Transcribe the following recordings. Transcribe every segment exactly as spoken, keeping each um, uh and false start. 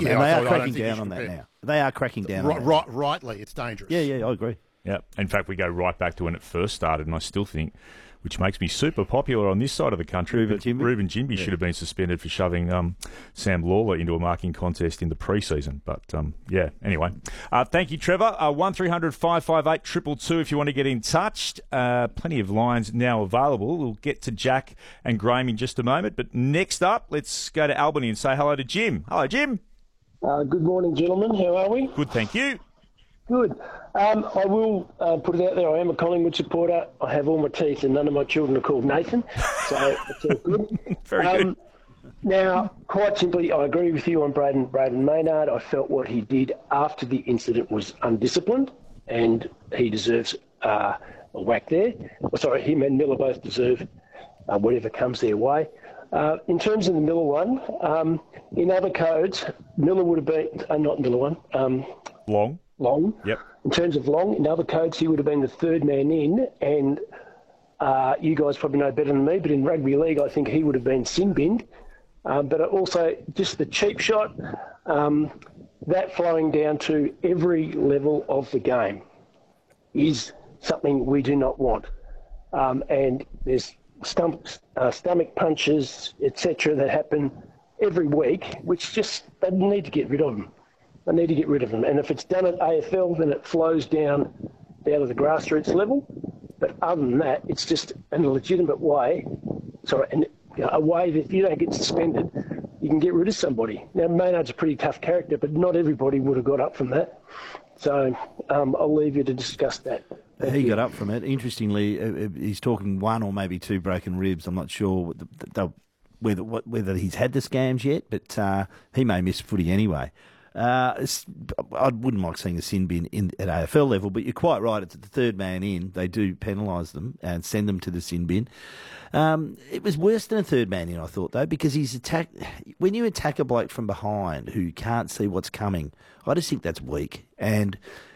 Yeah, and they I are thought- I don't cracking think you down should on that prepare. now. They are cracking down Right, on that. right, rightly, it's dangerous. Yeah, yeah, I agree. Yeah. In fact, we go right back to when it first started, and I still think, which makes me super popular on this side of the country, Reuben that Jimby? Reuben Jimby Yeah. should have been suspended for shoving um, Sam Lawler into a marking contest in the pre-season. But, um, yeah, anyway. Uh, thank you, Trevor. Uh, one three hundred five five eight two two two if you want to get in touch. Uh, plenty of lines now available. We'll get to Jack and Graham in just a moment. But next up, let's go to Albany and say hello to Jim. Hello, Jim. Uh, good morning, gentlemen. How are we? Good, thank you. Good. Um, I will uh, put it out there. I am a Collingwood supporter. I have all my teeth, and none of my children are called Nathan, so it's all good. Very um, good. Now, quite simply, I agree with you on Braden, Braden Maynard. I felt what he did after the incident was undisciplined, and he deserves uh, a whack there. Oh, sorry, him and Miller both deserve uh, whatever comes their way. Uh, in terms of the Miller one, um, in other codes, Miller would have been, uh, not Miller one, um, Long. Long. Yep. In terms of Long, in other codes, he would have been the third man in, and uh, you guys probably know better than me, but in rugby league, I think he would have been sin binned. Um, but also, just the cheap shot, um, that flowing down to every level of the game is something we do not want. Um, and there's stomach, uh, stomach punches, et cetera, that happen every week, which just, they need to get rid of them. They need to get rid of them. And if it's done at A F L, then it flows down, down to the grassroots level. But other than that, it's just in a legitimate way, sorry, and you know, a way that if you don't get suspended, you can get rid of somebody. Now, Maynard's a pretty tough character, but not everybody would have got up from that. So um, I'll leave you to discuss that. Thank He you. got up from it. Interestingly, uh, uh, he's talking one or maybe two broken ribs. I'm not sure what the, the, whether what, whether he's had the scams yet, but uh, he may miss footy anyway. Uh, it's- I wouldn't like seeing a sin bin in, at A F L level, but you're quite right. It's the third man in. They do penalise them and send them to the sin bin. Um, it was worse than a third man in, I thought, though, because he's attacked. When you attack a bloke from behind who can't see what's coming, I just think that's weak. And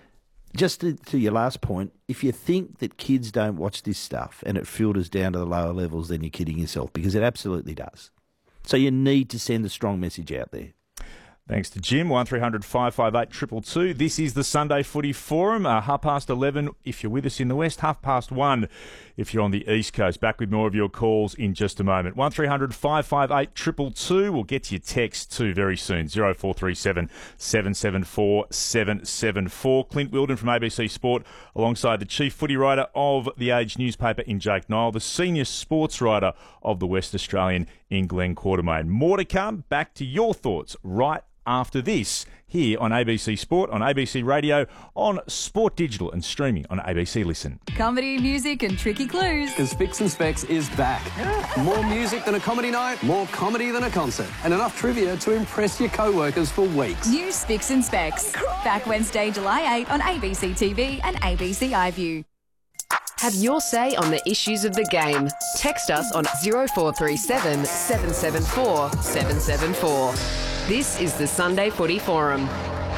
just to, to your last point, if you think that kids don't watch this stuff and it filters down to the lower levels, then you're kidding yourself, because it absolutely does. So you need to send a strong message out there. Thanks to Jim. one three hundred five five eight two two two. This is the Sunday Footy Forum. Uh, half past eleven if you're with us in the West. Half past one if you're on the East Coast. Back with more of your calls in just a moment. one three hundred five five eight two two two. We'll get to your text too very soon. zero four three seven seven seven four seven seven four. Clint Wilden from A B C Sport alongside the chief footy writer of The Age newspaper in Jake Nile, the senior sports writer of the West Australian in Glenn Quartermain. More to come. Back to your thoughts right after this, here on A B C Sport, on A B C Radio, on Sport Digital and streaming on A B C Listen. Comedy, music and tricky clues. Because Spicks and Specs is back. More music than a comedy night, more comedy than a concert, and enough trivia to impress your co-workers for weeks. New Spicks and Specs. Back Wednesday, July eighth on A B C T V and A B C iView. Have your say on the issues of the game. Text us on zero four three seven seven seven four seven seven four. This is the Sunday Footy Forum.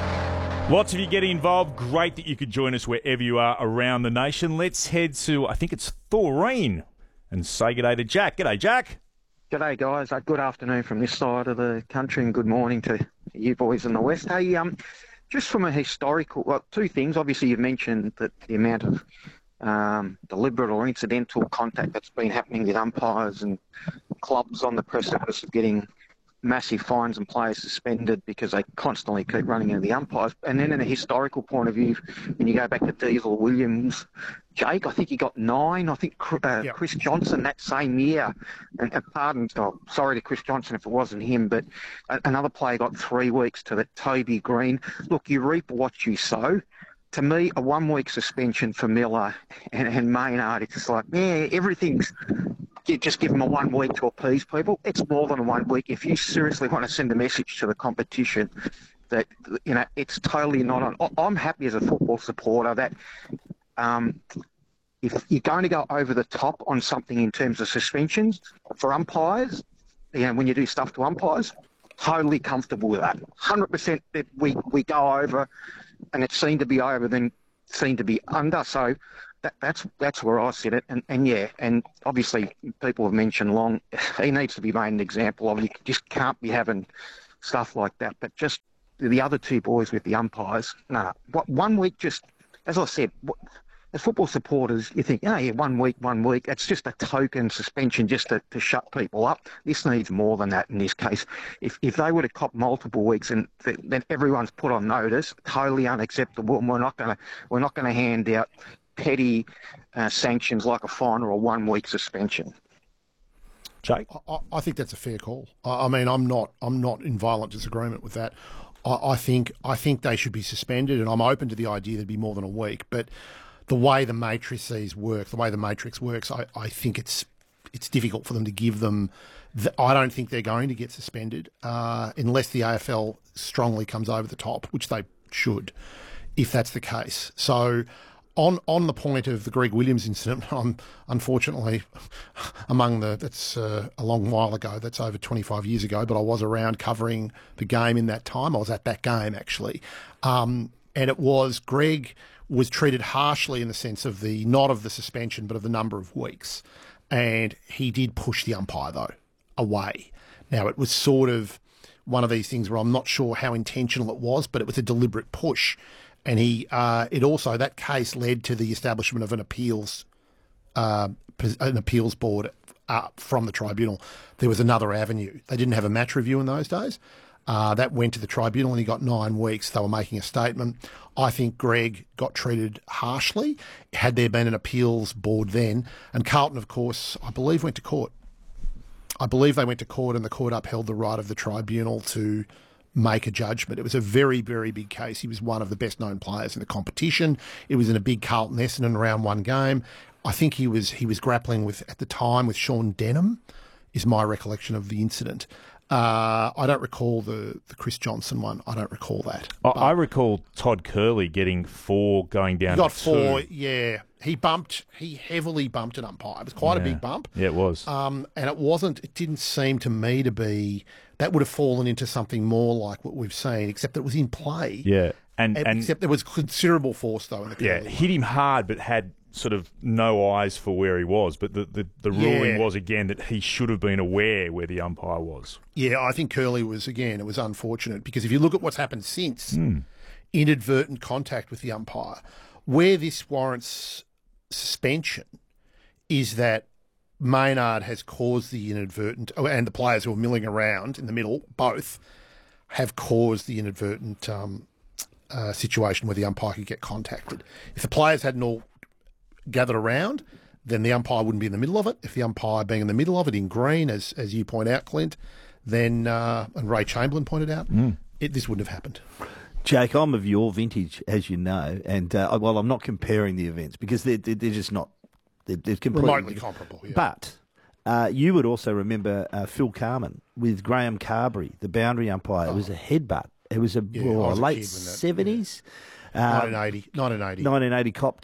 Lots of you getting involved. Great that you could join us wherever you are around the nation. Let's head to, I think it's Thoreen, and say good day to Jack. G'day, Jack. G'day, guys. Uh, good afternoon from this side of the country, and good morning to you boys in the West. Hey, um, just from a historical, well, two things. Obviously, you've mentioned that the amount of um, deliberate or incidental contact that's been happening with umpires and clubs on the precipice of getting massive fines and players suspended because they constantly keep running into the umpires. And then in a historical point of view, when you go back to Diesel Williams, Jake, I think he got nine. I think uh, Yep. Chris Johnson that same year, and, and pardon, oh, sorry to Chris Johnson if it wasn't him, but a, another player got three weeks to the Toby Green. Look, you reap what you sow. To me, a one-week suspension for Miller and, and Maynard, it's just like, yeah, everything's... You just give them a one week to appease people. It's more than a one week. If you seriously want to send a message to the competition that, you know, it's totally not on. I'm happy as a football supporter that um, if you're going to go over the top on something in terms of suspensions for umpires, you know, when you do stuff to umpires, totally comfortable with that. one hundred percent that we, we go over, and it seemed to be over, then seemed to be under. So That, that's that's where I sit it, and, and yeah, and obviously people have mentioned Long. He needs to be made an example of. You just can't be having stuff like that. But just the other two boys with the umpires, no, nah, one week just, as I said, as football supporters, you think, oh, yeah, one week, one week. It's just a token suspension just to, to shut people up. This needs more than that in this case. If if they would have copped multiple weeks, and th- then everyone's put on notice, totally unacceptable. And we're not going to we're not going to hand out petty uh, sanctions like a fine or a one week suspension. Jake, I, I think that's a fair call. I, I mean, I'm not I'm not in violent disagreement with that. I, I think I think they should be suspended, and I'm open to the idea there'd be more than a week, but the way the matrices work, the way the matrix works, I, I think it's it's difficult for them to give them. The, I don't think they're going to get suspended uh, unless the A F L strongly comes over the top, which they should, if that's the case. So, on on the point of the Greg Williams incident, I'm unfortunately among the. That's uh, a long while ago. That's over twenty-five years ago. But I was around covering the game in that time. I was at that game actually, um, and it was Greg was treated harshly in the sense of the, not of the suspension, but of the number of weeks. And he did push the umpire, though, away. Now, it was sort of one of these things where I'm not sure how intentional it was, but it was a deliberate push. And he, uh, it also, that case led to the establishment of an appeals, uh, an appeals board uh, from the tribunal. There was another avenue. They didn't have a match review in those days. Uh, that went to the tribunal and he got nine weeks. They were making a statement. I think Greg got treated harshly. Had there been an appeals board then, and Carlton, of course, I believe went to court. I believe they went to court and the court upheld the right of the tribunal to make a judgment. It was a very, very big case. He was one of the best known players in the competition. It was in a big Carlton Essendon round one game. I think he was he was grappling with, at the time, with Sean Denham, is my recollection of the incident. Uh, I don't recall the, the Chris Johnson one. I don't recall that. I, I recall Todd Curley getting four, going down he got to four, two. Yeah. He bumped, he heavily bumped an umpire. It was quite yeah. a big bump. Yeah, it was. Um, and it wasn't, it didn't seem to me to be, that would have fallen into something more like what we've seen, except that it was in play. Yeah. And, and Except there was considerable force, though, in the Curley Yeah, one. hit him hard, but had sort of no eyes for where he was. But the, the, the ruling Yeah. was, again, that he should have been aware where the umpire was. Yeah, I think Curley was, again, it was unfortunate because if you look at what's happened since, Mm. inadvertent contact with the umpire, where this warrants suspension is that Maynard has caused the inadvertent, oh, and the players who are milling around in the middle, both, have caused the inadvertent um, uh, situation where the umpire could get contacted. If the players hadn't all gathered around, then the umpire wouldn't be in the middle of it. If the umpire being in the middle of it in green, as as you point out, Clint, then, uh, and Ray Chamberlain pointed out, mm. it, this wouldn't have happened. Jake, I'm of your vintage, as you know, and uh, well, I'm not comparing the events because they're, they're, they're just not, they're, they're completely remotely comparable. Yeah. But uh, you would also remember uh, Phil Carman with Graham Carberry, the boundary umpire. Oh. It was a headbutt. It was a, yeah, oh, was a late seventies. Yeah. nineteen eighty. nineteen eighty. nineteen eighty copped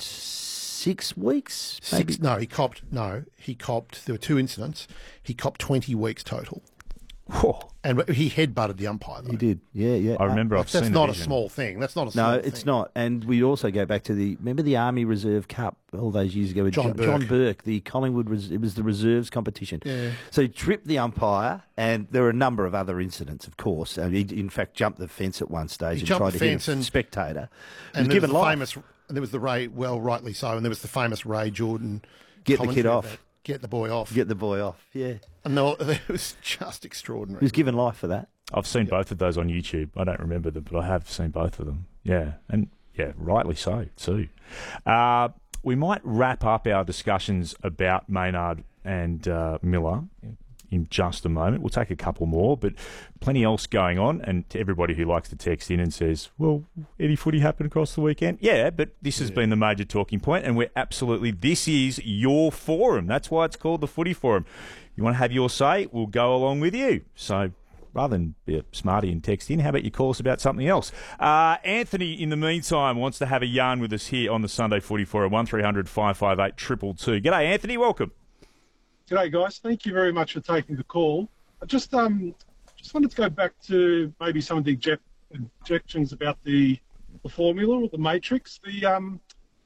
six weeks? Maybe? Six, no, he copped, no, he copped, there were two incidents. He copped twenty weeks total. Whoa. And he headbutted the umpire, though. He did, yeah, yeah. I remember uh, I've That's seen not the a small thing. That's not a small No, thing. it's not. And we also go back to the, remember the Army Reserve Cup all those years ago with John John, Burke. John Burke, the Collingwood, res- it was the reserves competition. Yeah. So he tripped the umpire, and there were a number of other incidents, of course. And he, in fact, jumped the fence at one stage He and jumped tried the to hit fence a and- spectator. He And was there given was the life. famous, and there was the Ray, well, rightly so, and there was the famous Ray Jordan. Get the kid commentary off. about Get the boy off. Get the boy off, yeah. And no, it was just extraordinary. He was given life for that. I've seen both of those on YouTube. I don't remember them, but I have seen both of them. Yeah, and yeah, rightly so too. Uh, we might wrap up our discussions about Maynard and uh, Miller in just a moment. We'll take a couple more, but plenty else going on. And to everybody who likes to text in and says, well, any footy happened across the weekend? Yeah, but this has yeah. been the major talking point, and we're absolutely, this is your forum. That's why it's called the Footy Forum. You want to have your say, we'll go along with you. So rather than be a smarty and text in, how about you call us about something else? Uh, Anthony, in the meantime, wants to have a yarn with us here on the Sunday Footy Forum, one three hundred five five eight two two two. G'day, Anthony. Welcome. G'day, guys. Thank you very much for taking the call. I just um just wanted to go back to maybe some of the object- objections about the the formula or the matrix. The um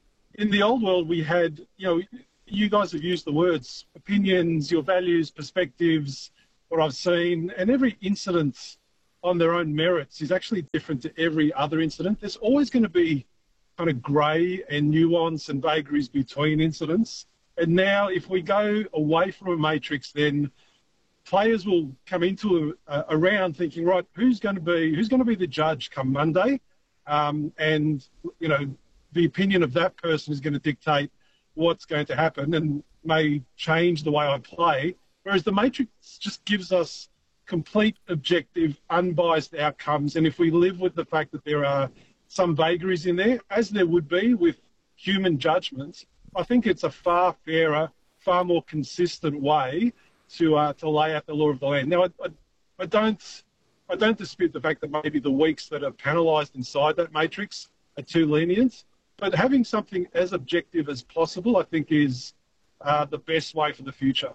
in the old world we had, you know, you guys have used the words opinions, your values, perspectives, what I've seen, and every incident on their own merits is actually different to every other incident. There's always going to be kind of grey and nuance and vagaries between incidents. And now if we go away from a matrix, then players will come into a, a round thinking, right, who's going to be who's going to be the judge come Monday? Um, and, you know, the opinion of that person is going to dictate what's going to happen and may change the way I play. Whereas the matrix just gives us complete, objective, unbiased outcomes. And if we live with the fact that there are some vagaries in there, as there would be with human judgments, I think it's a far fairer, far more consistent way to uh, to lay out the law of the land. Now, I, I, I don't I don't dispute the fact that maybe the weeks that are penalised inside that matrix are too lenient, but having something as objective as possible, I think, is uh, the best way for the future.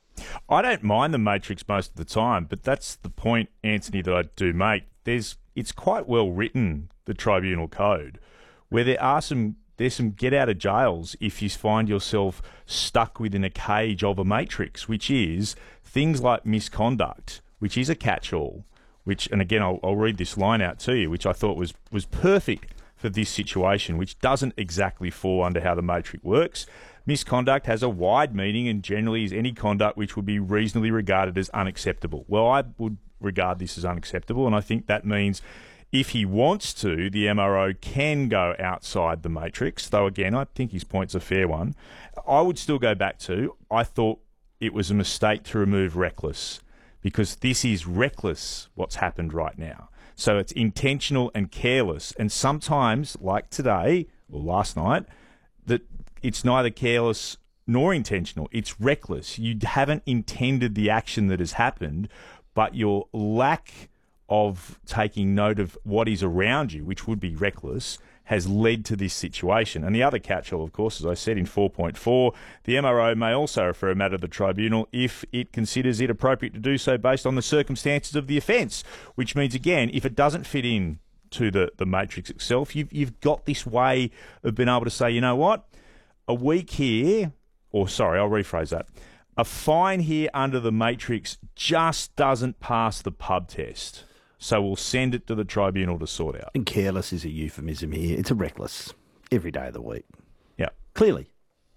I don't mind the matrix most of the time, but that's the point, Anthony, that I do make. There's it's quite well written, the tribunal code, where there are some there's some get out of jails if you find yourself stuck within a cage of a matrix, which is things like misconduct, which is a catch-all, which, and again, I'll, I'll read this line out to you, which I thought was was perfect for this situation, which doesn't exactly fall under how the matrix works. Misconduct has a wide meaning and generally is any conduct which would be reasonably regarded as unacceptable. Well, I would regard this as unacceptable, and I think that means if he wants to, the M R O can go outside the matrix, though, again, I think his point's a fair one. I would still go back to, I thought it was a mistake to remove reckless, because this is reckless, what's happened right now. So it's intentional and careless, and sometimes, like today, or last night, that it's neither careless nor intentional. It's reckless. You haven't intended the action that has happened, but your lack of taking note of what is around you, which would be reckless, has led to this situation. And the other catch-all, of course, as I said in four point four, the M R O may also refer a matter to the tribunal if it considers it appropriate to do so based on the circumstances of the offence, which means, again, if it doesn't fit in to the, the matrix itself, you've, you've got this way of being able to say, you know what, a week here, or sorry, I'll rephrase that, a fine here under the matrix just doesn't pass the pub test. So we'll send it to the tribunal to sort out. And careless is a euphemism here. It's a reckless every day of the week. Yeah. Clearly.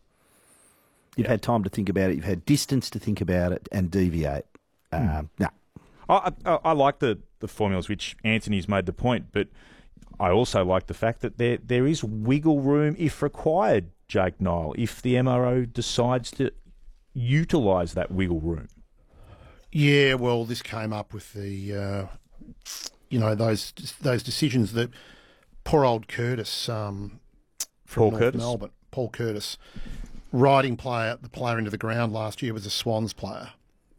You've Yeah. had time to think about it. You've had distance to think about it and deviate. Mm. Um, no. I, I, I like the, the formulas, which Anthony's made the point, but I also like the fact that there there is wiggle room if required, Jake Niall, if the M R O decides to utilise that wiggle room. Yeah, well, this came up with the, uh, you know, those those decisions that poor old Curtis um, from Paul North Curtis? Melbourne, Paul Curtis, riding player, the player into the ground last year was a Swans player,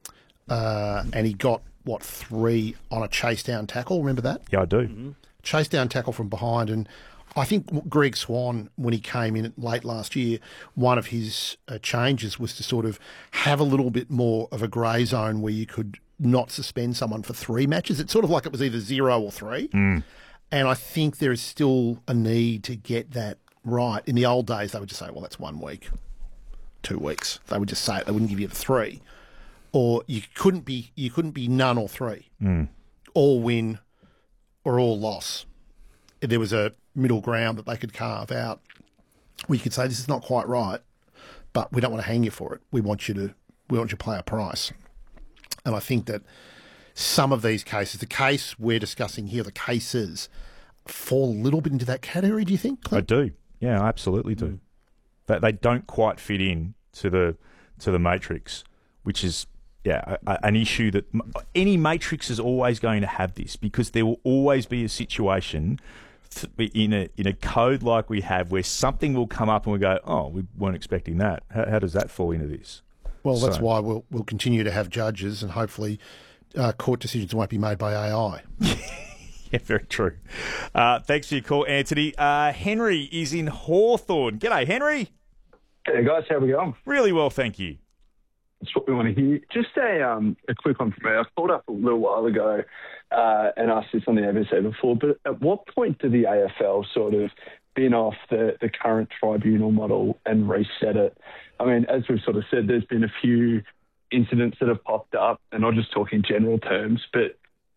uh, and he got what three on a chase down tackle. Remember that? Yeah, I do. Mm-hmm. Chase down tackle from behind, and I think Greg Swan, when he came in late last year, one of his uh, changes was to sort of have a little bit more of a grey zone where you could not suspend someone for three matches. It's sort of like it was either zero or three. Mm. And I think there is still a need to get that right. In the old days, they would just say, well, that's one week, two weeks. They would just say it. They wouldn't give you the three. Or you couldn't be you couldn't be none or three. Mm. All win or all loss. There was a middle ground that they could carve out. We could say this is not quite right, but we don't want to hang you for it. We want you to we want you to pay a price. And I think that some of these cases, the case we're discussing here, the cases fall a little bit into that category, do you think, Clint? I do. Yeah, I absolutely do. Mm. They, they don't quite fit in to the to the matrix, which is yeah a, a, an issue that any matrix is always going to have this, because there will always be a situation in a in a code like we have where something will come up and we go, oh, we weren't expecting that. How, how does that fall into this? Well, that's so. why we'll we'll continue to have judges, and hopefully uh, court decisions won't be made by A I. Yeah, very true. Uh, thanks for your call, Anthony. Uh, Henry is in Hawthorn. G'day, Henry. Hey guys, how we going? Really well, thank you. That's what we want to hear. Just a um a quick one from me. I called up a little while ago uh, and asked this on the A B C before, but at what point do the A F L sort of bin off the, the current tribunal model and reset it? I mean, as we've sort of said, there's been a few incidents that have popped up, and I'll just talk in general terms, but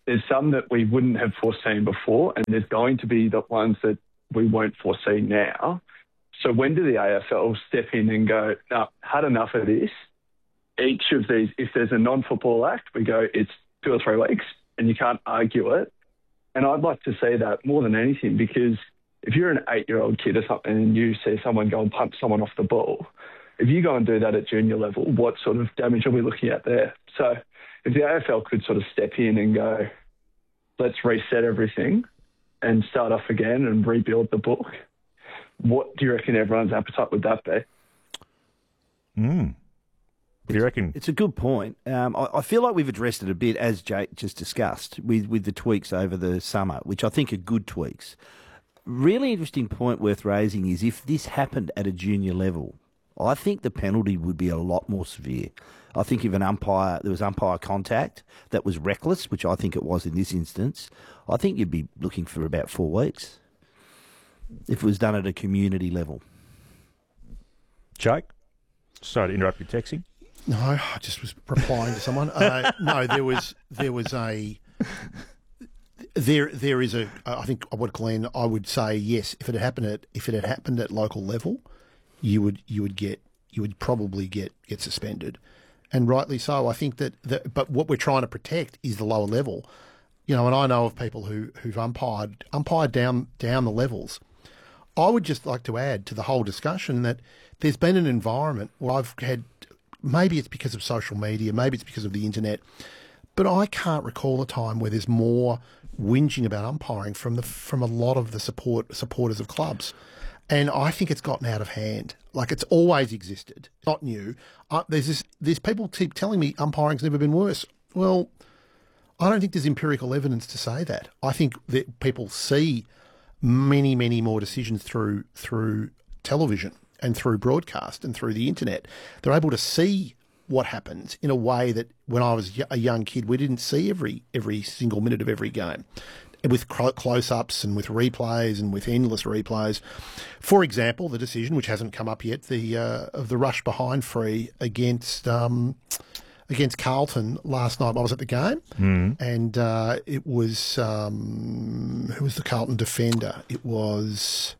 there's some that we wouldn't have foreseen before, and there's going to be the ones that we won't foresee now. So when do the A F L step in and go, no, had enough of this? Each of these, if there's a non-football act, we go, it's two or three weeks, and you can't argue it. And I'd like to see that more than anything, because if you're an eight-year-old kid or something and you see someone go and punch someone off the ball, if you go and do that at junior level, what sort of damage are we looking at there? So if the A F L could sort of step in and go, let's reset everything and start off again and rebuild the book, what do you reckon everyone's appetite would that be? Mm. What do you reckon? It's a good point. Um, I, I feel like we've addressed it a bit, as Jake just discussed, with, with the tweaks over the summer, which I think are good tweaks. Really interesting point worth raising is if this happened at a junior level, I think the penalty would be a lot more severe. I think if an umpire, there was umpire contact that was reckless, which I think it was in this instance, I think you'd be looking for about four weeks if it was done at a community level. Jake? Sorry to interrupt your texting. No, I just was replying to someone. Uh, no, there was there was a there there is a. I think I would, Glenn. I would say yes. If it had happened at if it had happened at local level, you would you would get you would probably get get suspended, and rightly so. I think that, that but what we're trying to protect is the lower level. You know, and I know of people who who've umpired umpired down down the levels. I would just like to add to the whole discussion that there's been an environment where I've had. Maybe it's because of social media, maybe it's because of the internet, but I can't recall a time where there's more whinging about umpiring from the from a lot of the support supporters of clubs, and I think it's gotten out of hand. Like it's always existed, not new. Uh, there's this, there's people keep telling me umpiring's never been worse. Well, I don't think there's empirical evidence to say that. I think that people see many, many more decisions through through television and through broadcast and through the internet. They're able to see what happens in a way that when I was a young kid, we didn't see every every single minute of every game, with close-ups and with replays and with endless replays. For example, the decision, which hasn't come up yet, the uh, of the rush behind free against um, against Carlton last night. I was at the game, mm. and uh, it was um, who was the Carlton defender? It was.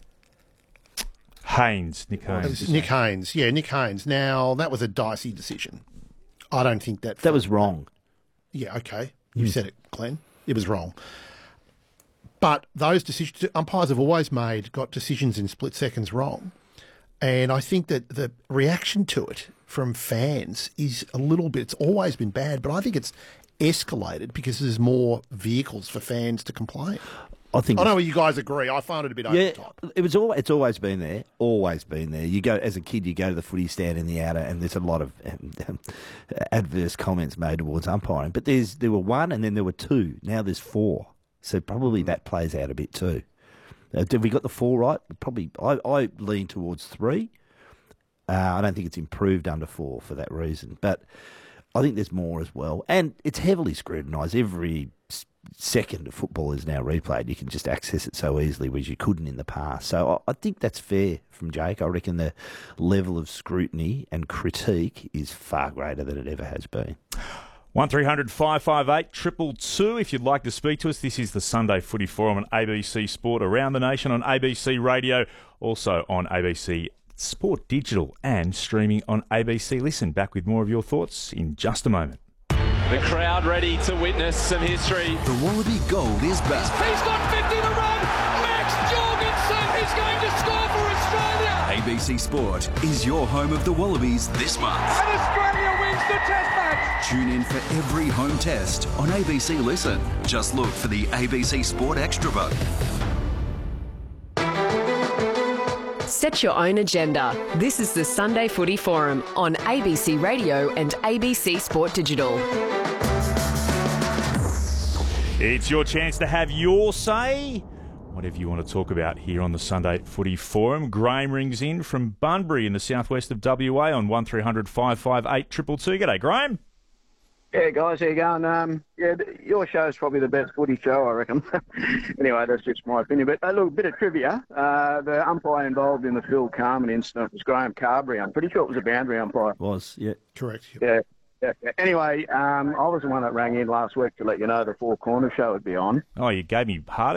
Haynes, Nick Haynes. Nick Haynes, yeah, Nick Haynes. Now, that was a dicey decision. I don't think that... That was wrong. Yeah, okay. You mm. said it, Glenn. It was wrong. But those decisions... Umpires have always made, got decisions in split seconds wrong. And I think that the reaction to it from fans is a little bit... It's always been bad, but I think it's escalated because there's more vehicles for fans to complain. I think. I know you guys agree. I find it a bit over yeah, the top. It was all, it's always been there. Always been there. You go as a kid. You go to the footy stand in the outer, and there's a lot of um, adverse comments made towards umpiring. But there's there were one, and then there were two. Now there's four. So probably that plays out a bit too. Uh, did we got the four right? Probably. I, I lean towards three. Uh, I don't think it's improved under four for that reason, but I think there's more as well, and it's heavily scrutinised. Every second of football is now replayed. You can just access it so easily, whereas you couldn't in the past. So I think that's fair from Jake. I reckon the level of scrutiny and critique is far greater than it ever has been. one three hundred five five eight two two two if you'd like to speak to us. This is the Sunday Footy Forum on A B C Sport around the nation, on A B C Radio, also on A B C Sport Digital and streaming on A B C Listen. Back with more of your thoughts in just a moment. The crowd ready to witness some history. The Wallaby Gold is back. He's got fifty to run. Max Jorgensen is going to score for Australia. A B C Sport is your home of the Wallabies this month. And Australia wins the test match. Tune in for every home test on A B C Listen. Just look for the A B C Sport Extra button. Set your own agenda. This is the Sunday Footy Forum on A B C Radio and A B C Sport Digital. It's your chance to have your say. Whatever you want to talk about here on the Sunday Footy Forum. Graham rings in from Bunbury in the southwest of W A on one three hundred five five eight two two two. G'day, Graham. Yeah, guys, how you going? Um, yeah, your show's probably the best footy show, I reckon. Anyway, that's just my opinion. But uh, look, a bit of trivia. Uh, the umpire involved in the Phil Carman incident was Graham Carberry. I'm pretty sure it was a boundary umpire. Was, yeah. Correct. Yeah. okay. Anyway, um, I was the one that rang in last week to let you know the Four Corners show would be on. Oh, you gave me heart